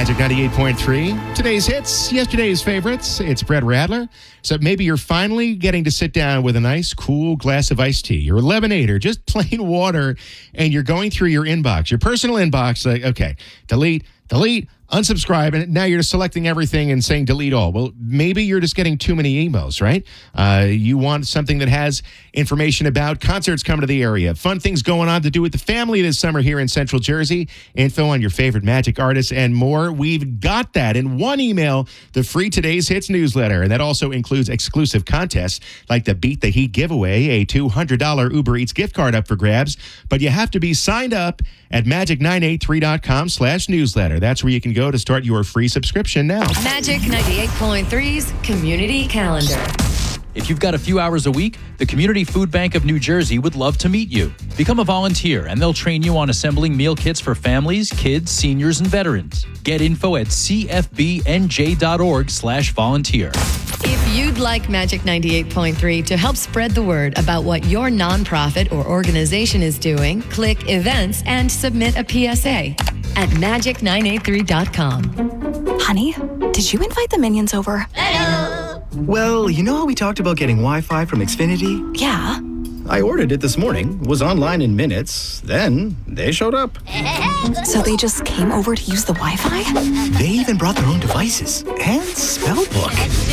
Magic 98.3. Today's hits, yesterday's favorites. It's Brett Radler. So maybe you're finally getting to sit down with a nice, cool glass of iced tea, or lemonade, or just plain water, and you're going through your inbox, your personal inbox, like, okay, delete, unsubscribe, and now you're just selecting everything and saying delete all. Well, maybe you're just getting too many emails, right? You want something that has information about concerts coming to the area, fun things going on to do with the family this summer here in Central Jersey, info on your favorite Magic artists, and more. We've got that in one email, the free Today's Hits newsletter, and that also includes exclusive contests like the Beat the Heat giveaway, a $200 Uber Eats gift card up for grabs, but you have to be signed up at magic983.com/newsletter. That's where you can go to start your free subscription now. Magic 98.3's Community Calendar. If you've got a few hours a week, the Community Food Bank of New Jersey would love to meet you. Become a volunteer, and they'll train you on assembling meal kits for families, kids, seniors, and veterans. Get info at cfbnj.org/volunteer. If you'd like Magic 98.3 to help spread the word about what your nonprofit or organization is doing, click Events and submit a PSA at magic983.com. Honey, did you invite the minions over? Well, you know how we talked about getting Wi-Fi from Xfinity? Yeah. I ordered it this morning, was online in minutes, then they showed up. So they just came over to use the Wi-Fi? They even brought their own devices and spell book.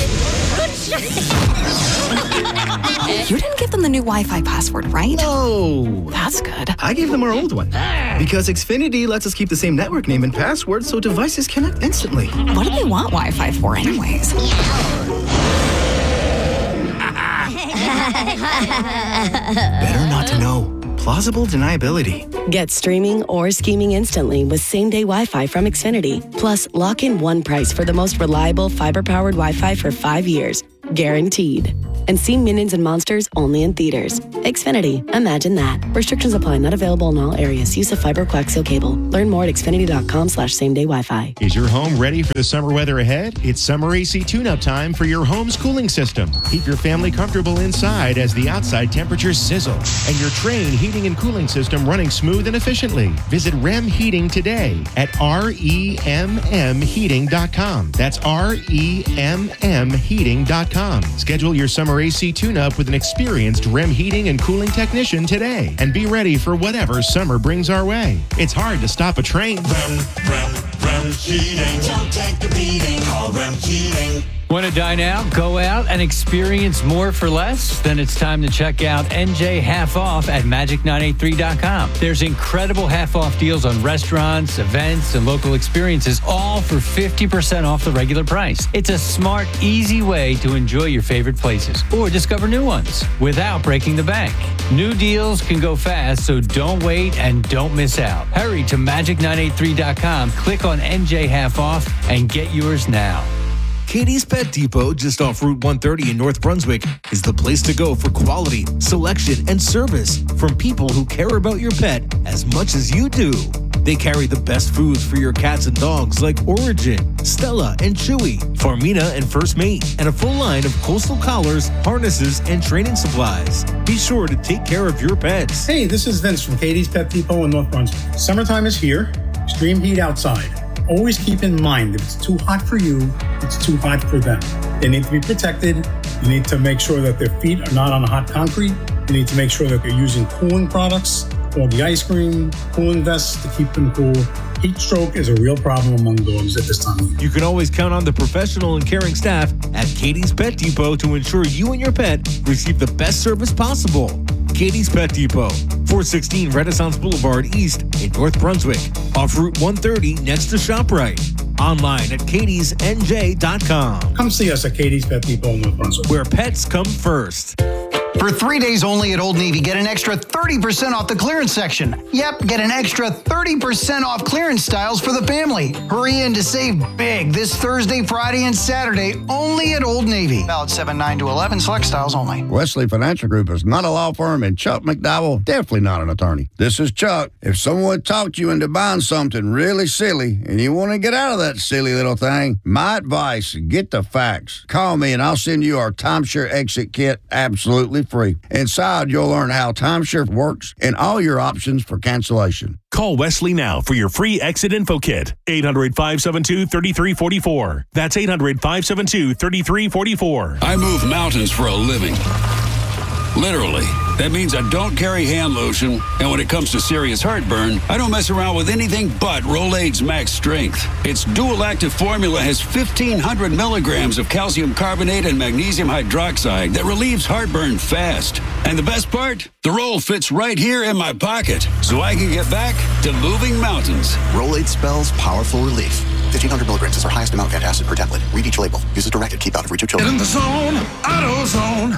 You didn't give them the new Wi-Fi password, right? No. That's good. I gave them our old one because Xfinity lets us keep the same network name and password so devices connect instantly. What do they want Wi-Fi for anyways? Better not to know. Plausible deniability. Get streaming or scheming instantly with same-day Wi-Fi from Xfinity. Plus, lock in one price for the most reliable fiber-powered Wi-Fi for 5 years. Guaranteed. And see Minions and Monsters only in theaters. Xfinity. Imagine that. Restrictions apply. Not available in all areas. Use of fiber coaxial cable. Learn more at xfinity.com/same-day Wi-Fi. Is your home ready for the summer weather ahead? It's summer AC tune-up time for your home's cooling system. Keep your family comfortable inside as the outside temperatures sizzle and your Trane heating and cooling system running smooth and efficiently. Visit REM Heating today at REMMheating.com. That's REMMheating.com. Schedule your summer AC tune-up with an experienced REM heating and cooling technician today and be ready for whatever summer brings our way. It's hard to stop a train. REM Heating. Don't take the beating. Call REM Heating. Want to dine out, go out, and experience more for less? Then it's time to check out NJ Half Off at Magic983.com. There's incredible half-off deals on restaurants, events, and local experiences, all for 50% off the regular price. It's a smart, easy way to enjoy your favorite places or discover new ones without breaking the bank. New deals can go fast, so don't wait and don't miss out. Hurry to Magic983.com, click on NJ Half Off, and get yours now. Katie's Pet Depot, just off Route 130 in North Brunswick, is the place to go for quality, selection, and service from people who care about your pet as much as you do. They carry the best foods for your cats and dogs like Origin, Stella, and Chewy, Farmina, and First Mate, and a full line of coastal collars, harnesses, and training supplies. Be sure to take care of your pets. Hey, this is Vince from Katie's Pet Depot in North Brunswick. Summertime is here. Extreme heat outside. Always keep in mind, if it's too hot for you, it's too hot for them. They need to be protected. You need to make sure that their feet are not on hot concrete. You need to make sure that they're using cooling products, all the ice cream, cooling vests to keep them cool. Heat stroke is a real problem among dogs at this time of year. You can always count on the professional and caring staff at Katie's Pet Depot to ensure you and your pet receive the best service possible. Katie's Pet Depot, 416 Renaissance Boulevard East in North Brunswick, off Route 130 next to ShopRite. Online at katiesnj.com. Come see us at Katie's Pet Depot in North Brunswick, where pets come first. For 3 days only at Old Navy, get an extra 30% off the clearance section. Yep, get an extra 30% off clearance styles for the family. Hurry in to save big this Thursday, Friday, and Saturday only at Old Navy. Valid 7/9 to 11, select styles only. Wesley Financial Group is not a law firm, and Chuck McDowell definitely not an attorney. This is Chuck. If someone talked you into buying something really silly and you want to get out of that silly little thing, my advice, get the facts. Call me and I'll send you our timeshare exit kit absolutely absolutely free. Inside, you'll learn how timeshare works and all your options for cancellation. Call Wesley now for your free exit info kit. 800-572-3344. That's 800-572-3344. I move mountains for a living. Literally. That means I don't carry hand lotion, and when it comes to serious heartburn, I don't mess around with anything but Rolaids Max Strength. Its dual-active formula has 1,500 milligrams of calcium carbonate and magnesium hydroxide that relieves heartburn fast. And the best part? The roll fits right here in my pocket, so I can get back to moving mountains. Rolaids spells powerful relief. 1,500 milligrams is our highest amount of antacid per tablet. Read each label. Use as directed. Keep out of reach of children. Get in the zone, AutoZone.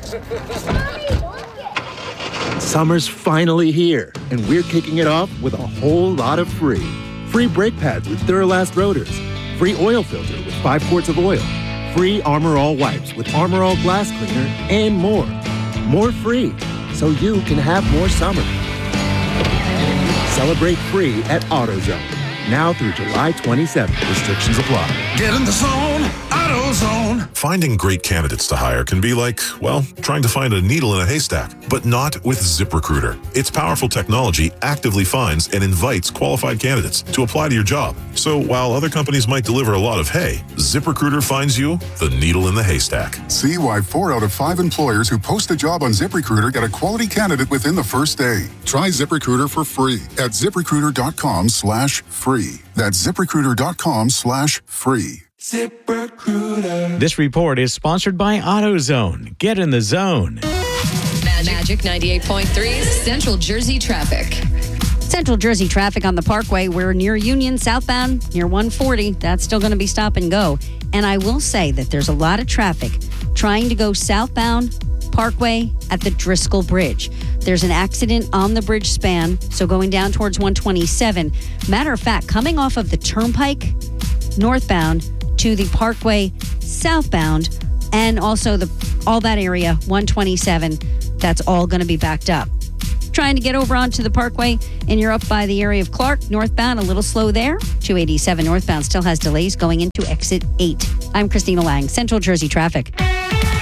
Summer's finally here, and we're kicking it off with a whole lot of free. Free brake pads with Duralast rotors. Free oil filter with 5 quarts of oil. Free Armor All wipes with Armor All glass cleaner, and more. More free, so you can have more summer. Celebrate free at AutoZone. Now through July 27th. Restrictions apply. Get in the zone, AutoZone. Finding great candidates to hire can be like, well, trying to find a needle in a haystack, but not with ZipRecruiter. Its powerful technology actively finds and invites qualified candidates to apply to your job. So while other companies might deliver a lot of hay, ZipRecruiter finds you the needle in the haystack. See why 4 out of 5 employers who post a job on ZipRecruiter get a quality candidate within the first day. Try ZipRecruiter for free at ZipRecruiter.com/free. That's ZipRecruiter.com/free. ZipRecruiter. This report is sponsored by AutoZone. Get in the zone. Magic 98.3 Central Jersey traffic. Central Jersey traffic on the Parkway. We're near Union, southbound, near 140. That's still going to be stop and go. And I will say that there's a lot of traffic trying to go southbound Parkway at the Driscoll Bridge. There's an accident on the bridge span, so going down towards 127. Matter of fact, coming off of the Turnpike northbound to the Parkway southbound, and also all that area, 127, that's all going to be backed up. Trying to get over onto the Parkway and you're up by the area of Clark, northbound, a little slow there. 287 northbound still has delays going into exit 8. I'm Christina Lang, Central Jersey Traffic.